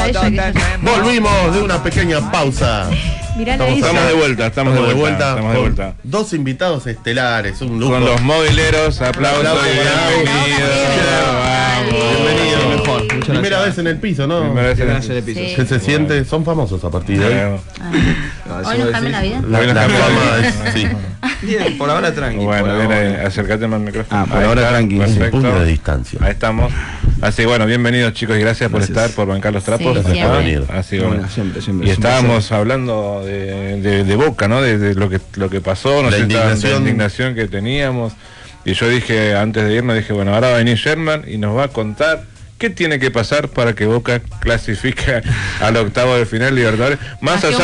ella. Volvimos de una pequeña pausa. Mirá Estamos de vuelta. Estamos de vuelta. Dos invitados estelares, un lujo. Con los mobileros, aplausos y bienvenidos. Mejor, muchas Primera gracias. vez en el piso, ¿no? Primera vez en el piso. Sí. ¿Qué se siente? Son famosos a partir de hoy. Hoy nos cambia la vida. La fama es, sí. Bien, por ahora tranqui. Bueno, por bien ahora. ahí, acércate más al micrófono. Por Ahí ahora está, tranqui. Perfecto. Un puño de distancia. Ahí estamos. Así bueno, bienvenidos chicos y gracias por estar, por bancar los trapos. Sí, Gracias por venir. Así Bueno, bueno. siempre. Y estábamos hablando de Boca, ¿no? De lo que pasó, La la indignación. indignación que teníamos. Y yo dije, antes de irnos, dije, bueno, ahora va a venir Sherman y nos va a contar qué tiene que pasar para que Boca clasifique al octavo de final Libertadores. Más allá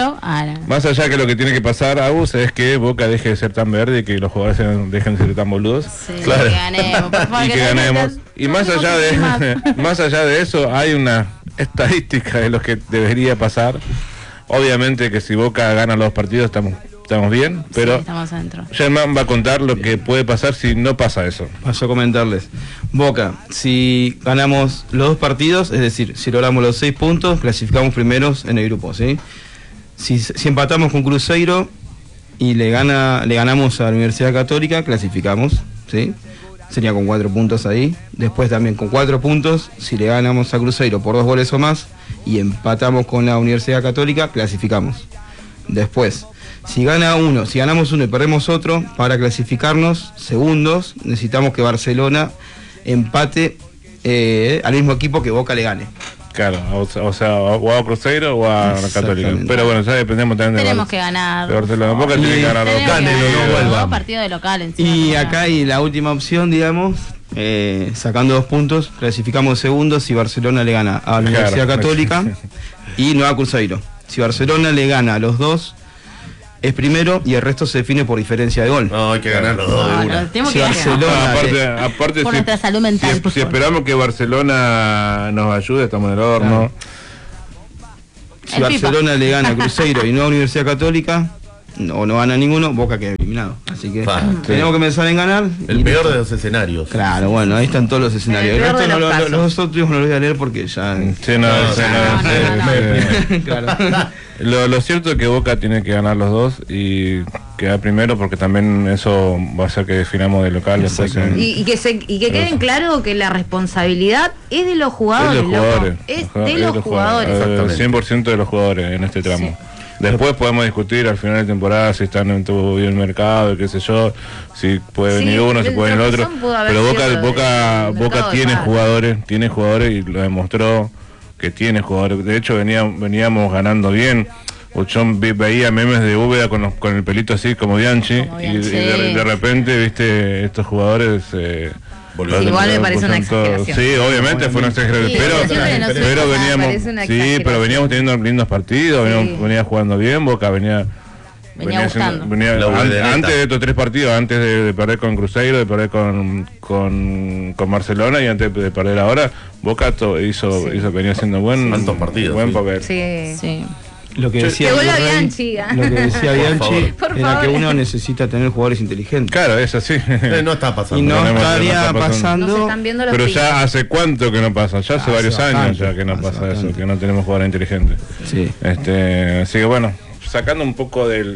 que lo que tiene que pasar, Agus, es que Boca deje de ser tan verde y que los jugadores dejen de ser tan boludos. Sí, Claro. que ganemos, por favor, Y que ganemos. Y más allá de eso, hay una estadística de lo que debería pasar. Obviamente que si Boca gana los partidos estamos bien, pero sí, estamos adentro. Sherman va a contar lo que puede pasar si no pasa eso. Paso a comentarles. Boca, si ganamos los dos partidos, es decir, si logramos los 6 puntos, clasificamos primeros en el grupo, ¿sí? Si empatamos con Cruzeiro y le ganamos a la Universidad Católica, clasificamos, ¿sí? Sería con 4 puntos ahí. Después también con 4 puntos, si le ganamos a Cruzeiro por 2 goles o más y empatamos con la Universidad Católica, clasificamos. Después, si ganamos uno y perdemos otro, para clasificarnos segundos, necesitamos que Barcelona empate al mismo equipo que Boca le gane. Claro, o sea, o a Cruzeiro o a Católica. Pero bueno, ya dependemos también de Tenemos que ganar. de Barcelona. Boca tiene que ganar los Gánenlo, no vuelvan. Dos partidos de local encima. Y acá hay la última opción, digamos, sacando 2 puntos, clasificamos segundos si Barcelona le gana a la Universidad Católica y no a Cruzeiro. Si Barcelona le gana a los dos, es primero y el resto se define por diferencia de gol. No, hay que ganar los dos de una. Tenemos Si que Barcelona- ganar. Aparte Por nuestra salud mental, por si favor. esperamos que Barcelona nos ayude, estamos en el horno. Si El Barcelona le gana a Cruzeiro y no a Universidad Católica, o no gana ninguno, Boca queda eliminado. Así que tenemos que pensar en ganar. El peor de los escenarios. Claro, bueno, ahí están todos los escenarios. El El peor resto de los casos. los otros no los voy a leer porque ya... Sí, no. Claro. Lo cierto es que Boca tiene que ganar los dos y quedar primero porque también eso va a hacer que definamos de local después en- Y que queden claro que la responsabilidad es de los jugadores, loco. Es de los jugadores. Exactamente. 100% de los jugadores en este tramo. Sí. Después podemos discutir al final de temporada si están en todo bien el mercado, qué sé yo, si puede Sí, venir uno, si el puede venir el otro. tropezón pudo haber Pero sido del Boca mercado de tiene pases. jugadores y lo demostró que tiene jugadores. De hecho veníamos ganando bien. Yo veía memes de Úbeda con el pelito así como Bianchi, Como y Bianchi. de repente, viste, estos jugadores... Volvieron. Sí, igual me parece una exageración. Sí, obviamente fue una exageración, Sí, pero siempre nos pero parece veníamos, una sí, pero exageración. veníamos teniendo lindos partidos, Sí. venía jugando bien, Boca venía gustando. La Ubedeneta. antes de estos 3 partidos, antes de perder con Cruzeiro, de perder con Barcelona y antes de perder ahora, Boca venía haciendo Altos partidos, buen sí. papel. Sí. Lo que decía Que vuelva Virrey, Bianchi, lo que decía Bianchi Por era favor. que uno necesita tener jugadores inteligentes. Claro, es así. No está pasando. Y no no estaría está pasando. No se pasando. están viendo los Pero piques. ya hace cuánto que no pasa, ya hace Hace varios años bastante, ya que no hace pasa eso, bastante. que no tenemos jugadores inteligentes. Sí. Así que bueno, sacando un poco del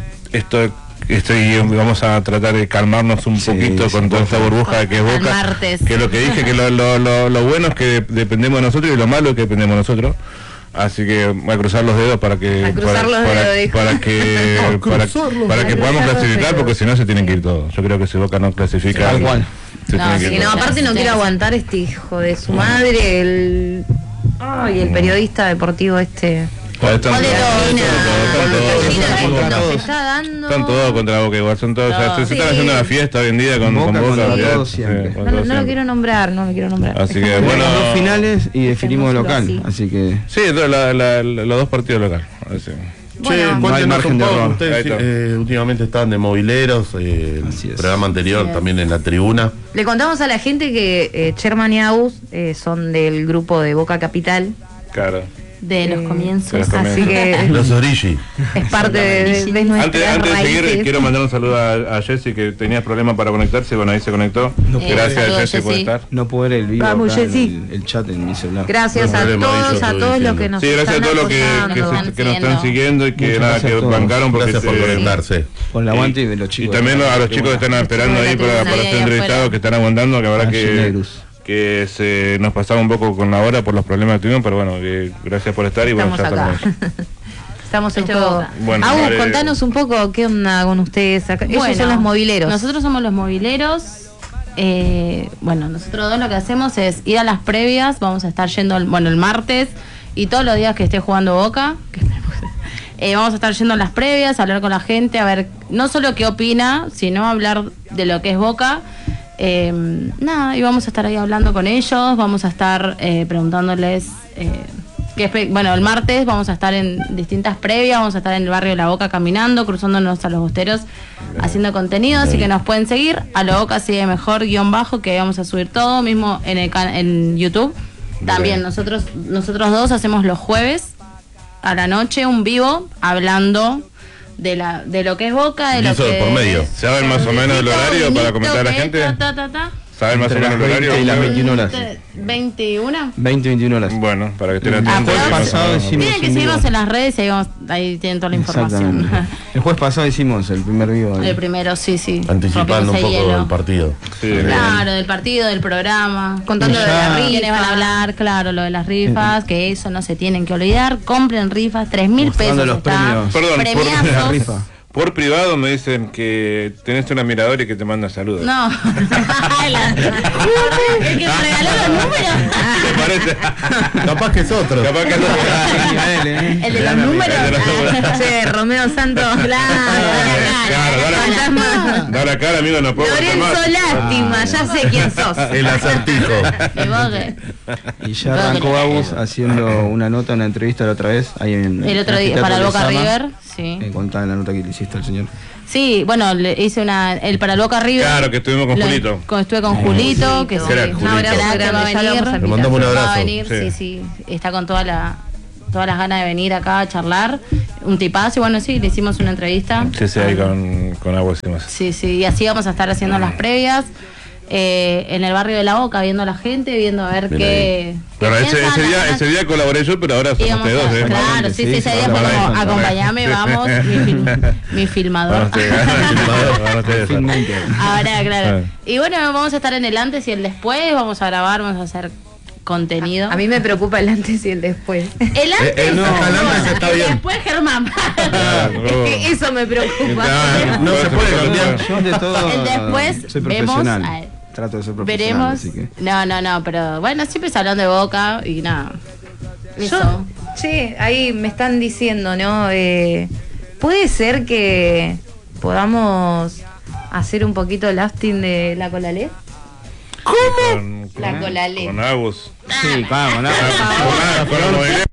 vamos a tratar de calmarnos un Sí, poquito sí, con toda por esta favor. burbuja de que es Al Boca, martes. que lo que dije, que lo bueno es que dependemos de nosotros y lo malo es que dependemos de nosotros. Así que voy a cruzar los dedos para que A cruzar los dedos, dijo. para que A cruzar los para que dedos. podamos A cruzar los clasificar, dedos. porque si no se tienen que ir todos. Yo creo que si Boca no clasifica, Tal cual. se No, tienen que sí, ir no, todos. aparte no quiero aguantar este hijo de su madre, el periodista deportivo este. Están ¿Cuál de todos, nos está dando? están todos contra Boca igual, son todos, No, se sí. están haciendo una fiesta hoy en día con Boca Boca. contra olvidate. todos siempre. Sí, No, contra todos lo siempre. quiero nombrar, no lo quiero nombrar. Así que, Tenemos bueno. dos finales y definimos Dejémoslo local. así. Así que Sí, los dos partidos locales. Así. Che, Bueno, no hay cuéntenos margen un de poco, error. ustedes Ahí está. últimamente estaban de mobileros, el Así es. programa anterior Sí. también en la tribuna. Le contamos a la gente que Sherman y Agus son del grupo de Boca Capital. Claro. de los comienzos. Así que Los origi. es parte de nuestras Antes de seguir, raíces. quiero mandar un saludo a Jessy, que tenía problemas para conectarse. Bueno, ahí se conectó. Gracias, saludos, Jessy, por Jessy. estar. No poder el vivo Vamos, acá en Jessy. el chat en mi celular. Gracias No a problema, ahí yo todos estoy los diciendo. que nos Sí, gracias a están todos los apoyando. que nos están siguiendo y que Muchas nada, gracias que a todos. bancaron porque Gracias por conectarse. Por el aguante y de los y chicos. también a los chicos que están esperando ahí para tribuna, ser ahí entrevistados, afuera. que están aguantando, que la verdad Negrus. que se nos pasaba un poco con la hora por los problemas que tuvimos, pero bueno, gracias por estar y bueno, Estamos ya acá. estamos. Estamos un Estoy poco. acá. Bueno, Agus, vale. contanos un poco qué onda con ustedes acá. Ellos Bueno, son los mobileros. Nosotros somos los mobileros. Bueno, nosotros dos lo que hacemos es ir a las previas. Vamos a estar yendo, el martes y todos los días que esté jugando Boca. Vamos a estar yendo a las previas, a hablar con la gente, a ver no solo qué opina, sino hablar de lo que es Boca. Nada, y vamos a estar ahí hablando con ellos, vamos a estar preguntándoles. Bueno, el martes vamos a estar en distintas previas, vamos a estar en el barrio de La Boca caminando, cruzándonos a los bosteros, haciendo contenido, así que nos pueden seguir a La Boca sigue mejor _, que vamos a subir todo mismo en YouTube. También nosotros dos hacemos los jueves a la noche un vivo hablando de lo que es Boca, de Y lo eso que de por medio. ¿Saben más o menos el horario para comentar a la gente? ¿Saben más o Entre menos las el 20 horario? y las 21 horas. 21. 20-21 horas. Bueno, para que estén El atentos. jueves más o pasado menos. hicimos Tienen que un seguirnos vivo. en las redes y ahí tienen toda la información. Exactamente. El jueves pasado hicimos el primer vivo. El primero, sí. Anticipando un Rompimos el poco hielo. el partido. Sí, Claro, del partido, del programa. Contando Y lo de la ya- rifa. ¿Quiénes van a hablar? Claro, lo de las rifas, que eso no se tienen que olvidar. Compren rifas, 3.000 Mostrando pesos. los está. premios. Perdón, Premiazos. La rifa. Por privado me dicen que tenés un admirador y que te manda saludos. No. El que me regaló los números. ¿Te parece? Capaz que es otro. Capaz que El de los números. Che, Romeo Santos. Claro, da la cara, amigo, no puedo contar Lorenzo más. Lástima, ya sé quién sos. El acertijo. Y vos que- Y ya arrancó Agus haciendo una nota, una entrevista la otra vez. Ahí en El otro en día, Teatro para el Boca Lezama. River. Sí. Contaba la nota que le hiciste al señor. Sí, bueno, le hice el para el Boca River. Claro, que estuvimos con Julito. Estuve con Julito, que sí. Crack, Un Julito. abrazo Crack, grande, ya lo vamos a venir. Le mandamos un Va a abrazo. venir, sí. Está con todas las ganas de venir acá a charlar. Un tipazo, y bueno, sí, le hicimos una entrevista. Sí, ahí con agua y demás. Sí, y así vamos a estar haciendo las previas. En el barrio de La Boca, viendo a la gente, viendo a ver Bien qué. Bueno, qué ese piensan. día colaboré yo, pero ahora somos Íbamos ustedes dos, a- ¿eh? Claro, sí, ese día fue como, acompañame, vamos, mi filmador. Van ustedes. Filmmaker. Ahora, claro. Ah. Y bueno, vamos a estar en el antes y el después, vamos a grabar, vamos a hacer contenido. A mí me preocupa el antes y el después. El antes, no, el antes está el bien. después, Germán. Es que eso me preocupa. No se puede cambiar. Yo de todo El después soy vemos, profesional. Trato de ser profesional, Veremos. así que. No, pero bueno, siempre se hablan de Boca y nada. Eso. Yo, che, ahí me están diciendo, ¿no? ¿Puede ser que podamos hacer un poquito el lasting de la Colalé? ¿Cómo? La Colalé. Con Agus. Sí, vamos, nada. Con los mobileros.